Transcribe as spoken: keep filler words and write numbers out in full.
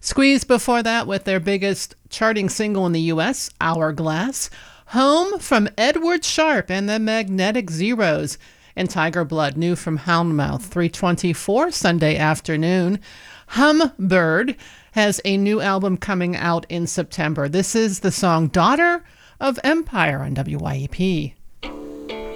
Squeeze before that with their biggest charting single in the U S, Hourglass. Home from Edward Sharpe and the Magnetic Zeros. And Tiger Blood, new from Houndmouth, three twenty-four Sunday afternoon. Humbird has a new album coming out in September. This is the song Daughter of Empire on W Y E P.